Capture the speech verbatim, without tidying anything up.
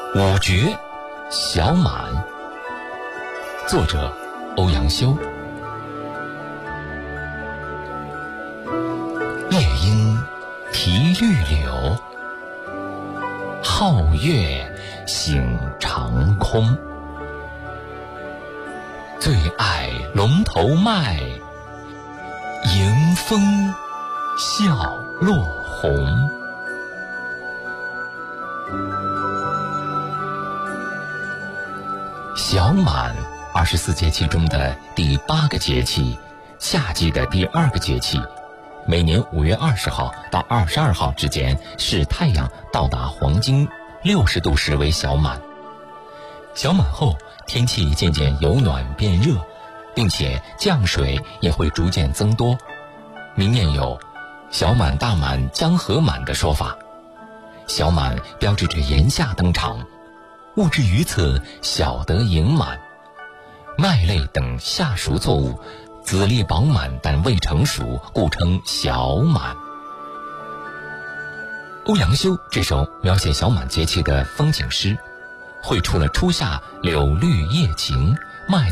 五绝小满，作者欧阳修。夜莺啼绿柳，皓月醒长空。最爱龙头麦，迎风笑落红。小满，二十四节气中的第八个节气，夏季的第二个节气。每年五月二十号到二十二号之间，是太阳到达黄金六十度时为小满。小满后，天气渐渐由暖变热，并且降水也会逐渐增多。民谚有小满大满江河满的说法。小满标志着炎夏登场，物至于此，小得盈满。麦类等夏熟作物籽粒饱满但未成熟，故称小满。欧阳修这首描写小满节气的风景诗，绘出了初夏柳绿叶晴、